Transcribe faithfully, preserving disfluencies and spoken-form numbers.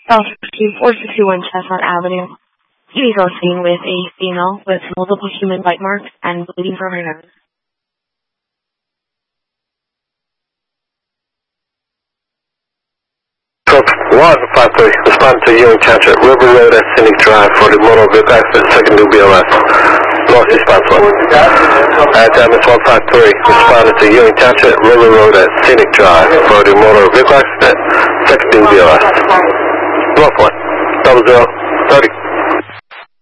four sixty-one Chestnut Avenue. Vehicle seen with a female with multiple human bite marks and bleeding from her nose. one five three, respond to Ewing Township, River Road at Scenic Drive for the motor vehicle accident, second new B L S. Lost response one. At Diamonds one five three, responded to Ewing Township, River Road at Scenic Drive for the motor vehicle accident, second new B L S. North one, double zero, thirty.